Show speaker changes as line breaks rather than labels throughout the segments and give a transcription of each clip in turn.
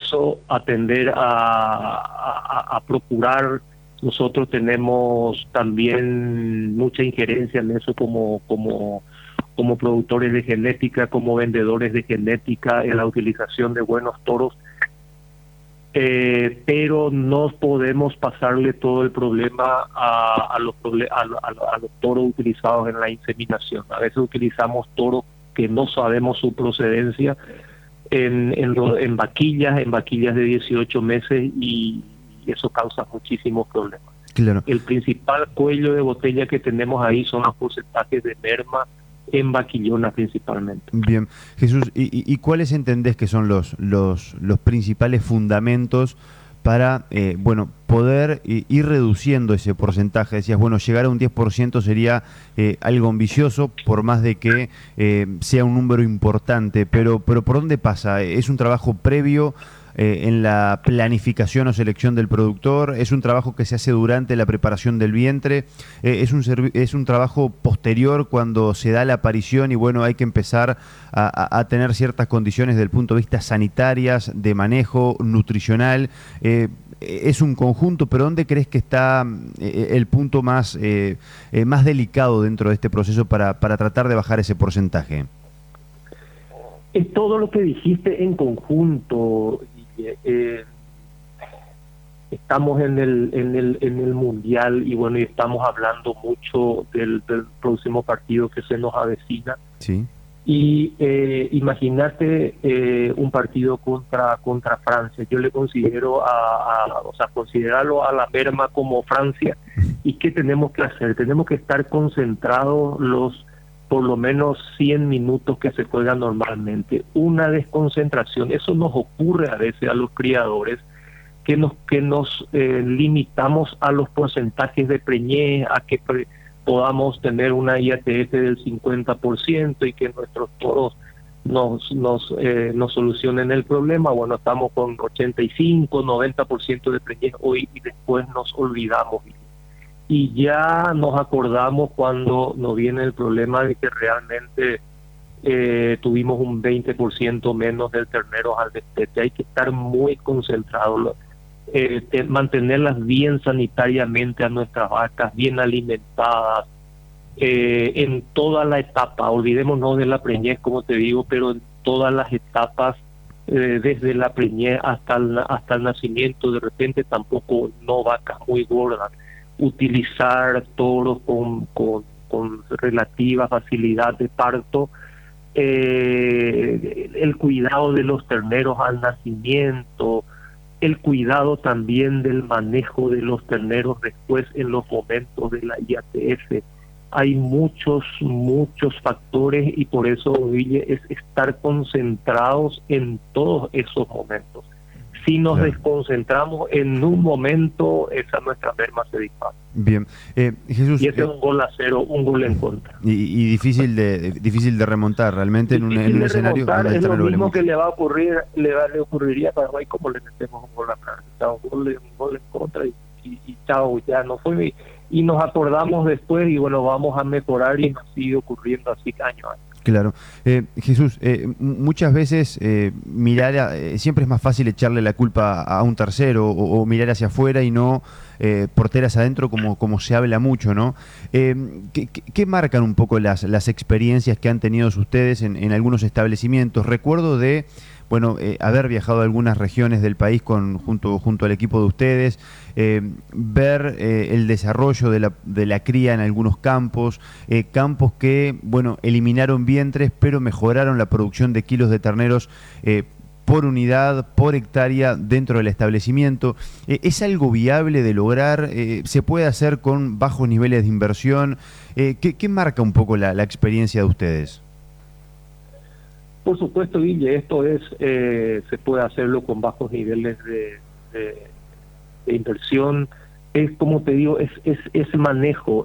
eso atender a procurar. Nosotros tenemos también mucha injerencia en eso como productores de genética, como vendedores de genética, en la utilización de buenos toros, pero no podemos pasarle todo el problema a los toros utilizados en la inseminación. A veces utilizamos toros que no sabemos su procedencia en vaquillas de 18 meses y eso causa muchísimos problemas.
Claro.
El principal cuello de botella que tenemos ahí son los porcentajes de merma en vaquillona principalmente.
Bien, Jesús, ¿y cuáles entendés que son los principales fundamentos para poder ir reduciendo ese porcentaje? Decías, llegar a un 10% sería algo ambicioso, por más de que sea un número importante, pero ¿por dónde pasa? ¿Es un trabajo previo en la planificación o selección del productor? ¿Es un trabajo que se hace durante la preparación del vientre? ¿Es un trabajo posterior cuando se da la aparición y hay que empezar a tener ciertas condiciones desde el punto de vista sanitarias, de manejo, nutricional? Es un conjunto, pero ¿dónde crees que está el punto más delicado dentro de este proceso para tratar de bajar ese porcentaje?
Es todo lo que dijiste en conjunto. Estamos en el mundial y y estamos hablando mucho del próximo partido que se nos avecina.
Sí.
Y imagínate un partido contra Francia. Yo le considero considerarlo a la merma como Francia. ¿Y qué tenemos que hacer? Tenemos que estar concentrados por lo menos 100 minutos que se juegan normalmente. Una desconcentración, eso nos ocurre a veces a los criadores, que nos limitamos a los porcentajes de preñez, a que podamos tener una IATF del 50% y que nuestros toros nos solucionen el problema. Estamos con 85, 90% de preñez hoy y después nos olvidamos. Y ya nos acordamos cuando nos viene el problema de que realmente tuvimos un 20% menos de terneros al destete. Hay que estar muy concentrados, mantenerlas bien sanitariamente a nuestras vacas, bien alimentadas, en toda la etapa. Olvidémonos de la preñez, como te digo, pero en todas las etapas, desde la preñez hasta el nacimiento. De repente tampoco no vacas muy gordas. Utilizar toros con relativa facilidad de parto, el cuidado de los terneros al nacimiento, el cuidado también del manejo de los terneros después en los momentos de la IATF. Hay muchos factores y por eso, Guille, es estar concentrados en todos esos momentos. Si nos desconcentramos en un momento, esa nuestra merma se dispara.
Bien, Jesús.
Y ese es un gol a cero, un gol en contra.
Y difícil de remontar realmente en un escenario donde
es lo mismo que le ocurriría a Paraguay como le metemos un gol a Francia. Un gol en contra y chao, ya no fue. Y nos acordamos después y vamos a mejorar y nos sigue ocurriendo así año a año.
Claro. Jesús, muchas veces siempre es más fácil echarle la culpa a un tercero o mirar hacia afuera y no porteras adentro como se habla mucho, ¿no? ¿Qué marcan un poco las experiencias que han tenido ustedes en algunos establecimientos? Recuerdo de haber viajado a algunas regiones del país junto al equipo de ustedes, ver el desarrollo de la cría en algunos campos que, eliminaron vientres, pero mejoraron la producción de kilos de terneros por unidad, por hectárea dentro del establecimiento. ¿Es algo viable de lograr? ¿Se puede hacer con bajos niveles de inversión? ¿Qué marca un poco la experiencia de ustedes?
Por supuesto, Guille, esto se puede hacerlo con bajos niveles de inversión. Es como te digo, es manejo,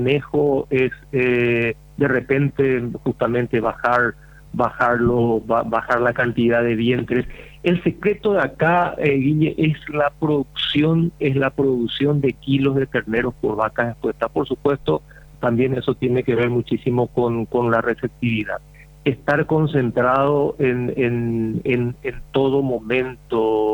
de repente justamente bajar la cantidad de vientres. El secreto de acá, Guille, es la producción de kilos de terneros por vaca expuesta. Por supuesto, también eso tiene que ver muchísimo con la receptividad. Estar concentrado en todo momento,